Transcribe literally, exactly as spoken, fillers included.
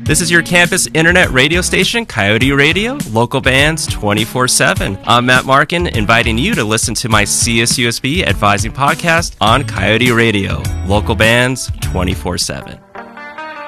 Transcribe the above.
This is your campus internet radio station, Coyote Radio, local bands twenty-four seven. I'm Matt Markin, inviting you to listen to my C S U S B Advising podcast on Coyote Radio, local bands twenty-four seven.